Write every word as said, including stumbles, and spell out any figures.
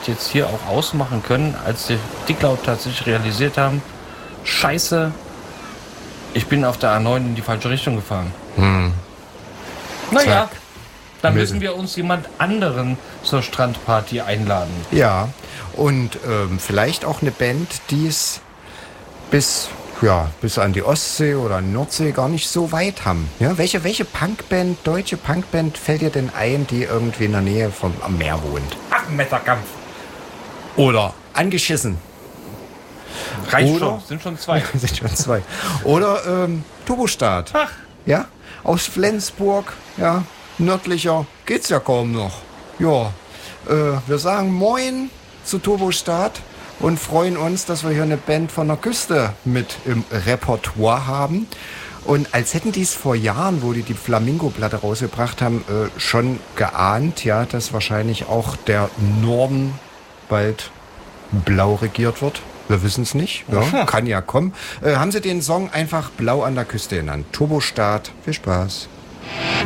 vielleicht jetzt hier auch ausmachen können, als die Dicklaut tatsächlich realisiert haben, Scheiße, ich bin auf der A neun in die falsche Richtung gefahren. Hm. Naja, Zack. dann Müssen. müssen wir uns jemand anderen zur Strandparty einladen. Ja, und ähm, vielleicht auch eine Band, die es bis, ja, bis an die Ostsee oder Nordsee gar nicht so weit haben. Ja, welche, welche Punkband, deutsche Punkband fällt dir denn ein, die irgendwie in der Nähe vom am Meer wohnt? Ach, Messerkampf. Oder Angeschissen. Reicht Oder- schon, sind schon zwei. Sind schon zwei. Oder ähm, Turbostadt. Ach. Ja, aus Flensburg, ja, nördlicher geht's ja kaum noch. Ja, äh, wir sagen Moin zu Turbostadt und freuen uns, dass wir hier eine Band von der Küste mit im Repertoire haben. Und als hätten die es vor Jahren, wo die die Flamingo-Platte rausgebracht haben, äh, schon geahnt, ja, dass wahrscheinlich auch der Norden bald blau regiert wird. Wir wissen es nicht. Ja, kann ja kommen. Äh, haben sie den Song einfach Blau an der Küste genannt. Turbostadt. Viel Spaß.